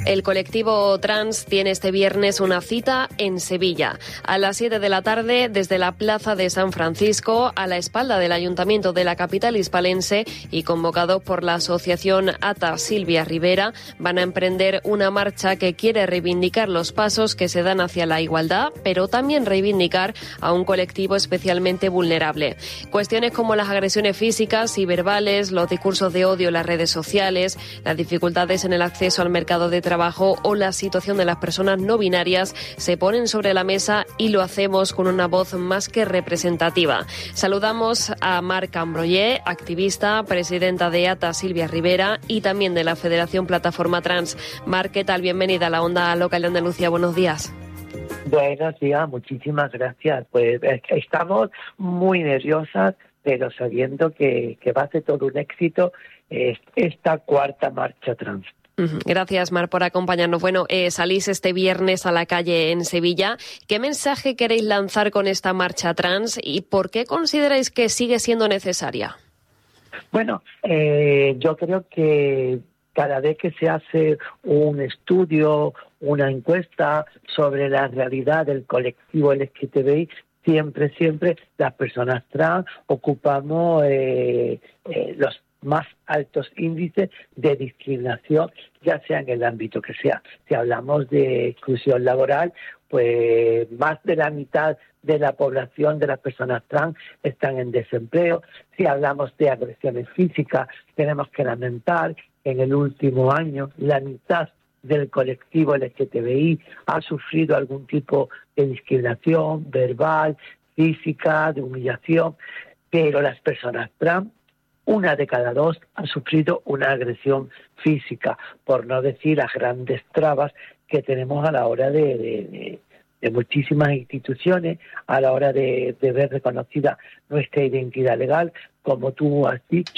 El colectivo trans tiene este viernes una cita en Sevilla. A las 7 de la tarde, desde la Plaza de San Francisco, a la espalda del Ayuntamiento de la capital hispalense y convocados por la asociación ATA Silvia Rivera, van a emprender una marcha que quiere reivindicar los pasos que se dan hacia la igualdad, pero también reivindicar a un colectivo especialmente vulnerable. Cuestiones como las agresiones físicas y verbales, los discursos de odio en las redes sociales, las dificultades en el acceso al mercado de trabajo o la situación de las personas no binarias se ponen sobre la mesa y lo hacemos con una voz más que representativa. Saludamos a Mar Cambrollé, activista, presidenta de ATA Silvia Rivera y también de la Federación Plataforma Trans. Mar, ¿qué tal? Bienvenida a la Onda Local de Andalucía. Buenos días. Buenos días, muchísimas gracias. Pues estamos muy nerviosas, pero sabiendo que va a ser todo un éxito esta cuarta marcha trans. Gracias, Mar, por acompañarnos. Bueno, salís este viernes a la calle en Sevilla. ¿Qué mensaje queréis lanzar con esta marcha trans y por qué consideráis que sigue siendo necesaria? Bueno, yo creo que cada vez que se hace un estudio, una encuesta sobre la realidad del colectivo LGTBI, siempre las personas trans ocupamos los más altos índices de discriminación, ya sea en el ámbito que sea. Si hablamos de exclusión laboral, pues más de la mitad de la población de las personas trans están en desempleo. Si hablamos de agresiones físicas, tenemos que lamentar que en el último año la mitad del colectivo LGTBI ha sufrido algún tipo de discriminación verbal, física, de humillación, pero las personas trans, 1 de cada 2 ha sufrido una agresión física, por no decir las grandes trabas que tenemos a la hora de muchísimas instituciones, a la hora de ver reconocida nuestra identidad legal, como tú has dicho.